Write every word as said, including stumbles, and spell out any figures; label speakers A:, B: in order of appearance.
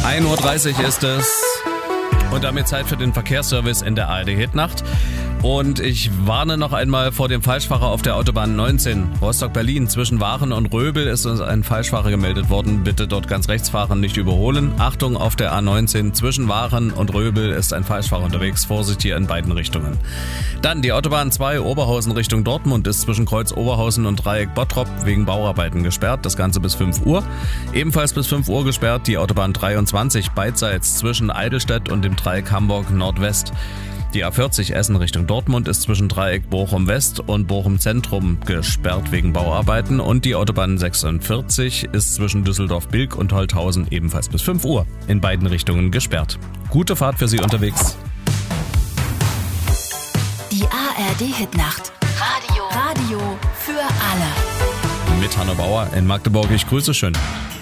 A: ein Uhr dreißig ist es und damit Zeit für den Verkehrsservice in der A R D Hitnacht. Und ich warne noch einmal vor dem Falschfahrer auf der Autobahn neunzehn, Rostock-Berlin. Zwischen Waren und Röbel ist uns ein Falschfahrer gemeldet worden. Bitte dort ganz rechts fahren, nicht überholen. Achtung, auf der A neunzehn, zwischen Waren und Röbel ist ein Falschfahrer unterwegs. Vorsicht hier in beiden Richtungen. Dann die Autobahn zwei, Oberhausen Richtung Dortmund, ist zwischen Kreuz Oberhausen und Dreieck Bottrop wegen Bauarbeiten gesperrt. Das Ganze bis fünf Uhr. Ebenfalls bis fünf Uhr gesperrt die Autobahn dreiundzwanzig, beidseits zwischen Eidelstedt und dem Dreieck Hamburg Nordwest. Die A vierzig Essen Richtung Dortmund ist zwischen Dreieck Bochum West und Bochum Zentrum gesperrt wegen Bauarbeiten und die Autobahn sechsundvierzig ist zwischen Düsseldorf-Bilk und Holthausen ebenfalls bis fünf Uhr in beiden Richtungen gesperrt. Gute Fahrt für Sie unterwegs.
B: Die A R D Hitnacht. Radio. Radio für alle.
A: Mit Hanno Bauer in Magdeburg. Ich grüße schön.